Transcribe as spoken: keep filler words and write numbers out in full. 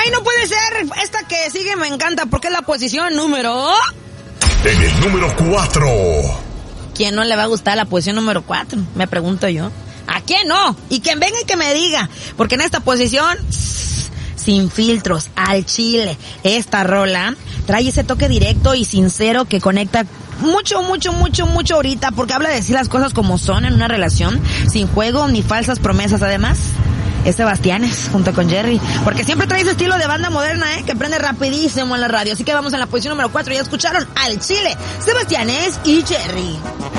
Ay, no puede ser. Esta que sigue me encanta porque es la posición número... En el número cuatro. ¿Quién no le va a gustar la posición número cuatro? Me pregunto yo. ¿A quién no? Y quien venga y que me diga. Porque en esta posición, sin filtros, al chile, esta rola trae ese toque directo y sincero que conecta mucho, mucho, mucho, mucho ahorita, porque habla de decir las cosas como son en una relación, sin juego ni falsas promesas. Además, es Sebastianes junto con Jerry, porque siempre trae ese estilo de banda moderna, eh, que prende rapidísimo en la radio. Así que vamos en la posición número cuatro. Ya escucharon al chile, Sebastianes y Jerry.